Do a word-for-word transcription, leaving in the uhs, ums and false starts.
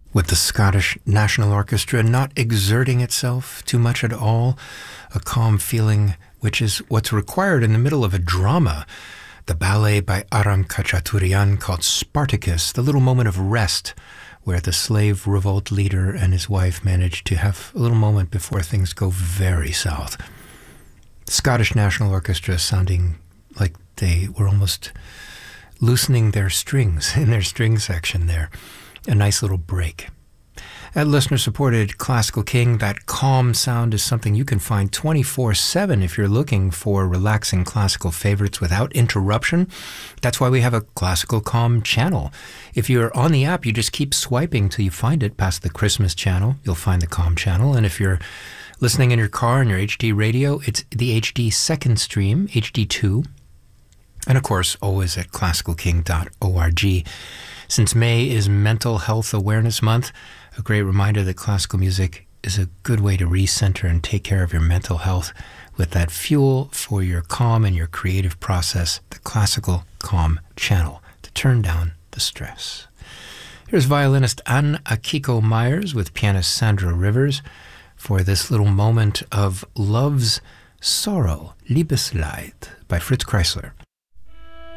with the Scottish National Orchestra not exerting itself too much at all, a calm feeling which is what's required in the middle of a drama. The ballet by Aram Khachaturian called Spartacus, the little moment of rest where the slave revolt leader and his wife managed to have a little moment before things go very south. Scottish National Orchestra sounding like they were almost loosening their strings in their string section there. A nice little break. At listener-supported Classical King, that calm sound is something you can find twenty-four seven if you're looking for relaxing classical favorites without interruption. That's why we have a Classical Calm channel. If you're on the app, you just keep swiping till you find it past the Christmas channel. You'll find the Calm channel. And if you're listening in your car on your H D radio, it's the H D second stream, H D two. And of course, always at classical king dot org. Since May is Mental Health Awareness Month, a great reminder that classical music is a good way to recenter and take care of your mental health with that fuel for your calm and your creative process, the Classical Calm channel, to turn down the stress. Here's violinist Anne Akiko Myers with pianist Sandra Rivers for this little moment of Love's Sorrow, Liebesleid, by Fritz Kreisler.